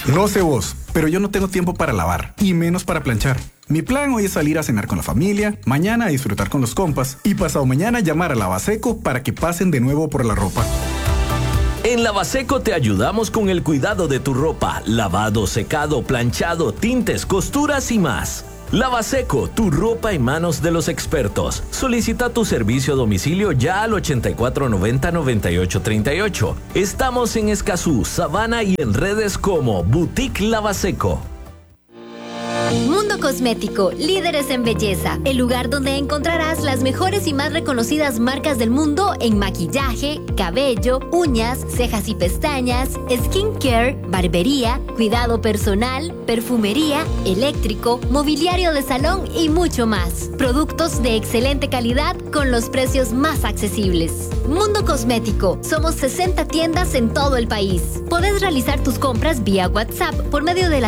No sé vos, pero yo no tengo tiempo para lavar, y menos para planchar. Mi plan hoy es salir a cenar con la familia, mañana a disfrutar con los compas, y pasado mañana llamar a Lavaseco para que pasen de nuevo por la ropa. En Lavaseco te ayudamos con el cuidado de tu ropa, lavado, secado, planchado, tintes, costuras y más. Lavaseco, tu ropa en manos de los expertos. Solicita tu servicio a domicilio ya al 8490-9838. Estamos en Escazú, Sabana y en redes como Boutique Lavaseco. Mundo Cosmético, líderes en belleza. El lugar donde encontrarás las mejores y más reconocidas marcas del mundo en maquillaje, cabello, uñas, cejas y pestañas, skincare, barbería, cuidado personal, perfumería, eléctrico, mobiliario de salón y mucho más. Productos de excelente calidad con los precios más accesibles. Mundo Cosmético. Somos 60 tiendas en todo el país. Podés realizar tus compras vía WhatsApp por medio de la